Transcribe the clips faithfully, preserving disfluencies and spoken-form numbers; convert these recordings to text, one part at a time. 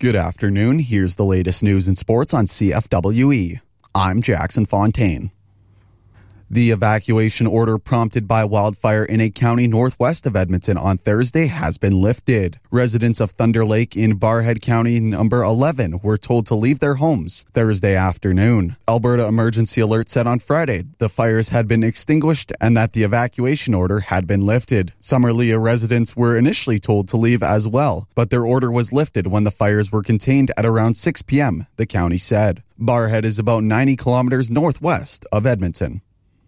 Good afternoon. Here's the latest news and sports on C F W E. I'm Jackson Fontaine. The evacuation order prompted by wildfire in a county northwest of Edmonton on Thursday has been lifted. Residents of Thunder Lake in Barrhead County number eleven were told to leave their homes Thursday afternoon. Alberta Emergency Alert said on Friday the fires had been extinguished and that the evacuation order had been lifted. Summerlea residents were initially told to leave as well, but their order was lifted when the fires were contained at around six p.m., the county said. Barrhead is about ninety kilometers northwest of Edmonton.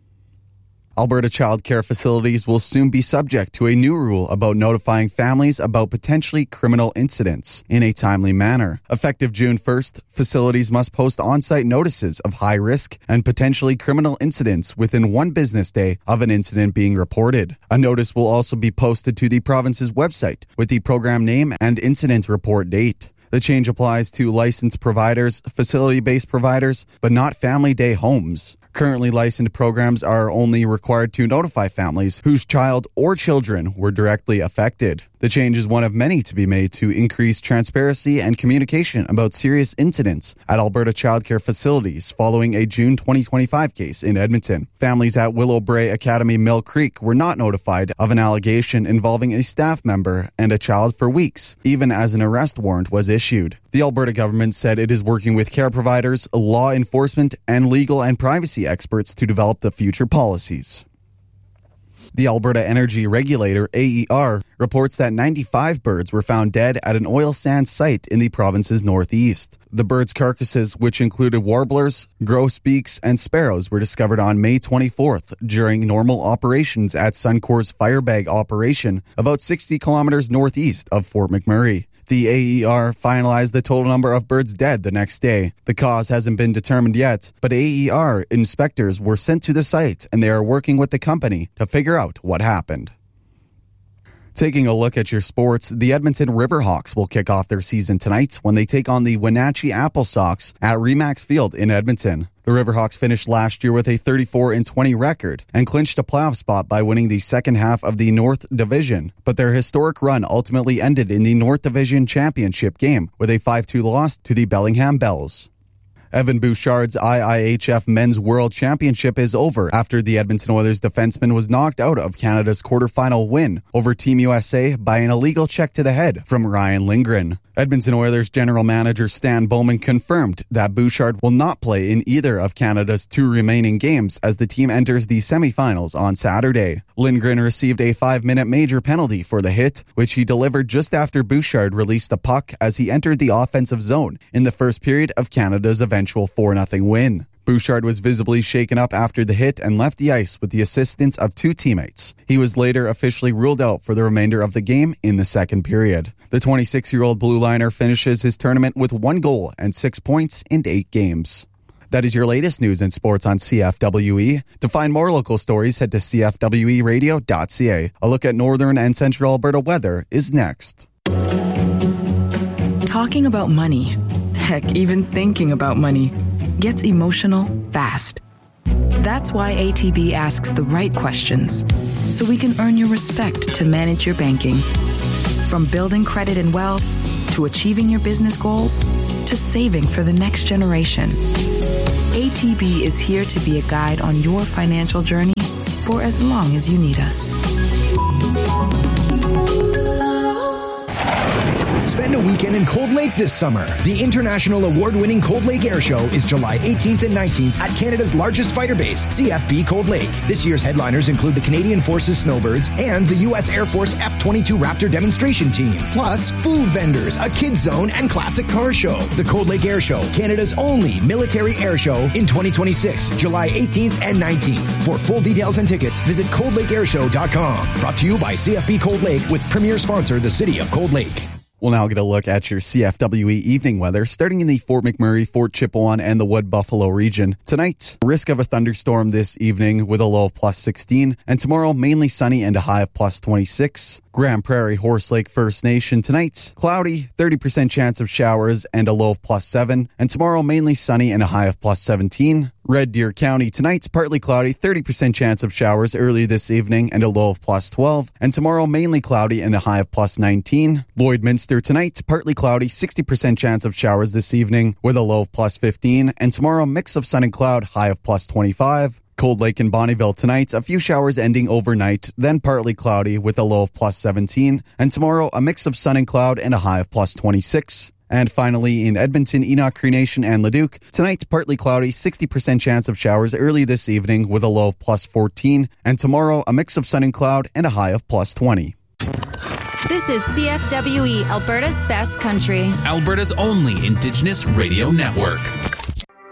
Alberta child care facilities will soon be subject to a new rule about notifying families about potentially criminal incidents in a timely manner. Effective June first, facilities must post on-site notices of high risk and potentially criminal incidents within one business day of an incident being reported. A notice will also be posted to the province's website with the program name and incident report date. The change applies to licensed providers, facility-based providers, but not family day homes. Currently licensed programs are only required to notify families whose child or children were directly affected. The change is one of many to be made to increase transparency and communication about serious incidents at Alberta childcare facilities following a June twenty twenty-five case in Edmonton. Families at Willow Brae Academy Mill Creek were not notified of an allegation involving a staff member and a child for weeks, even as an arrest warrant was issued. The Alberta government said it is working with care providers, law enforcement, and legal and privacy experts to develop the future policies. The Alberta Energy Regulator, A E R, reports that ninety-five birds were found dead at an oil sands site in the province's northeast. The birds' carcasses, which included warblers, grosbeaks, and sparrows, were discovered on May twenty-fourth during normal operations at Suncor's Firebag operation about sixty kilometers northeast of Fort McMurray. The A E R finalized the total number of birds dead the next day. The cause hasn't been determined yet, but A E R inspectors were sent to the site and they are working with the company to figure out what happened. Taking a look at your sports, the Edmonton Riverhawks will kick off their season tonight when they take on the Wenatchee Apple Sox at Remax Field in Edmonton. The Riverhawks finished last year with a thirty-four and twenty record and clinched a playoff spot by winning the second half of the North Division, but their historic run ultimately ended in the North Division Championship game with a five two loss to the Bellingham Bells. Evan Bouchard's I I H F Men's World Championship is over after the Edmonton Oilers defenseman was knocked out of Canada's quarterfinal win over Team U S A by an illegal check to the head from Ryan Lindgren. Edmonton Oilers general manager Stan Bowman confirmed that Bouchard will not play in either of Canada's two remaining games as the team enters the semifinals on Saturday. Lindgren received a five-minute major penalty for the hit, which he delivered just after Bouchard released the puck as he entered the offensive zone in the first period of Canada's eventual four nothing win. Bouchard was visibly shaken up after the hit and left the ice with the assistance of two teammates. He was later officially ruled out for the remainder of the game in the second period. The twenty-six-year-old blue liner finishes his tournament with one goal and six points in eight games. That is your latest news and sports on C F W E. To find more local stories, head to c f w e radio dot c a. A look at northern and central Alberta weather is next. Talking about money, heck, even thinking about money, gets emotional fast. That's why A T B asks the right questions, so we can earn your respect to manage your banking. From building credit and wealth, to achieving your business goals, to saving for the next generation. A T B is here to be a guide on your financial journey for as long as you need us. Spend a weekend in Cold Lake this summer. The international award-winning Cold Lake Air Show is July eighteenth and nineteenth at Canada's largest fighter base, C F B Cold Lake. This year's headliners include the Canadian Forces Snowbirds and the U S Air Force F twenty-two Raptor demonstration team. Plus, food vendors, a kids zone, and classic car show. The Cold Lake Air Show, Canada's only military air show in twenty twenty-six, July eighteenth and nineteenth. For full details and tickets, visit cold lake air show dot com. Brought to you by C F B Cold Lake with premier sponsor, the City of Cold Lake. We'll now get a look at your C F W E evening weather, starting in the Fort McMurray, Fort Chipewyan, and the Wood Buffalo region. Tonight, risk of a thunderstorm this evening with a low of plus sixteen, and tomorrow mainly sunny and a high of plus twenty-six. Grand Prairie, Horse Lake First Nation tonight, cloudy, thirty percent chance of showers and a low of plus seven, and tomorrow mainly sunny and a high of plus seventeen. Red Deer County tonight, partly cloudy, thirty percent chance of showers early this evening and a low of plus twelve, and tomorrow mainly cloudy and a high of plus nineteen. Lloydminster Victor tonight, partly cloudy, sixty percent chance of showers this evening with a low of plus fifteen. And tomorrow, mix of sun and cloud, high of plus twenty-five. Cold Lake and Bonnyville tonight, a few showers ending overnight, then partly cloudy with a low of plus seventeen. And tomorrow, a mix of sun and cloud and a high of plus twenty-six. And finally, in Edmonton, Enoch, Cree Nation, and Leduc, tonight, partly cloudy, sixty percent chance of showers early this evening with a low of plus fourteen. And tomorrow, a mix of sun and cloud and a high of plus twenty. This is C F W E, Alberta's best country. Alberta's only Indigenous radio network.